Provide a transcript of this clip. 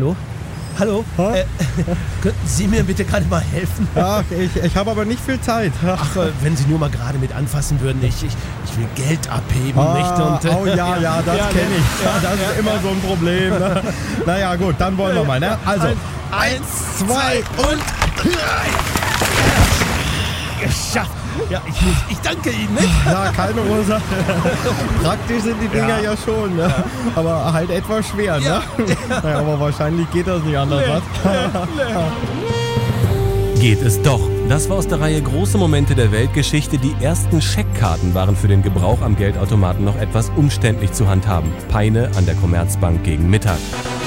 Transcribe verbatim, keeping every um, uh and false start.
Hallo? Hallo? Ha? Äh, könnten Sie mir bitte gerade mal helfen? Ja, ich, ich habe aber nicht viel Zeit. Ach, äh, wenn Sie nur mal gerade mit anfassen würden. Ich, ich, ich will Geld abheben, Ah, nicht? Und, äh, oh ja, ja, das ja, kenne ich. Ja, ja, das ja, ist immer ja. so ein Problem. Ne? Naja, gut, dann wollen wir mal. Ne? Also, Eins, eins, zwei und drei. Geschafft. Ja, ich, muss, ich danke Ihnen, nicht? ja, keine Ursache. Praktisch sind die Dinger ja, Ja. schon, ne? Aber halt etwas schwer. Ne? Ja. Naja, aber wahrscheinlich geht das nicht anders. was? Geht es doch. Das war aus der Reihe Große Momente der Weltgeschichte. Die ersten Scheckkarten waren für den Gebrauch am Geldautomaten noch etwas umständlich zu handhaben. Peine an der Commerzbank gegen Mittag.